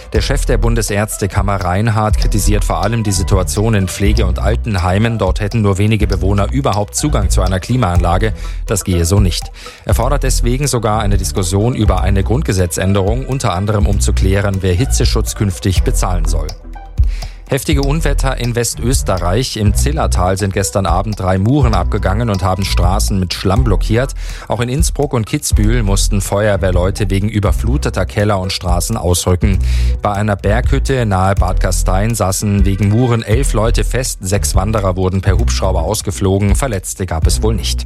Der Chef der Bundesärztekammer Reinhardt kritisiert vor allem die Situation in Pflege- und Altenheimen. Dort hätten nur wenige Bewohner überhaupt Zugang zu einer Klimaanlage. Das gehe so nicht. Er fordert deswegen sogar eine Diskussion über eine Grundgesetzänderung, unter anderem um zu klären, wer Hitzeschutz künftig bezahlen soll. Heftige Unwetter in Westösterreich. Im Zillertal sind gestern Abend 3 Muren abgegangen und haben Straßen mit Schlamm blockiert. Auch in Innsbruck und Kitzbühel mussten Feuerwehrleute wegen überfluteter Keller und Straßen ausrücken. Bei einer Berghütte nahe Bad Gastein saßen wegen Muren 11 Leute fest. 6 Wanderer wurden per Hubschrauber ausgeflogen. Verletzte gab es wohl nicht.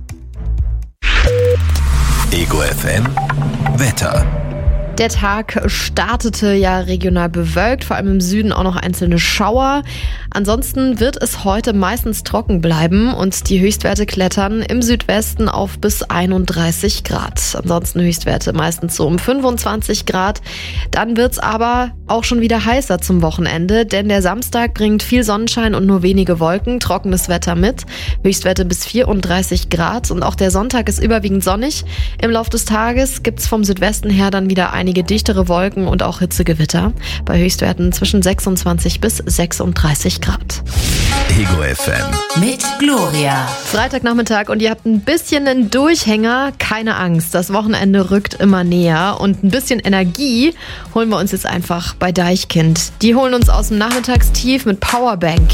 Ego FM Wetter. Der Tag startete ja regional bewölkt, vor allem im Süden auch noch einzelne Schauer. Ansonsten wird es heute meistens trocken bleiben und die Höchstwerte klettern im Südwesten auf bis 31 Grad. Ansonsten Höchstwerte meistens so um 25 Grad. Dann wird's aber auch schon wieder heißer zum Wochenende, denn der Samstag bringt viel Sonnenschein und nur wenige Wolken, trockenes Wetter mit. Höchstwerte bis 34 Grad und auch der Sonntag ist überwiegend sonnig. Im Laufe des Tages gibt's vom Südwesten her dann wieder einige dichtere Wolken und auch Hitzegewitter. Bei Höchstwerten zwischen 26 bis 36 Grad. Ego FM mit Gloria. Freitagnachmittag und ihr habt ein bisschen einen Durchhänger. Keine Angst, das Wochenende rückt immer näher und ein bisschen Energie holen wir uns jetzt einfach bei Deichkind. Die holen uns aus dem Nachmittagstief mit Powerbank.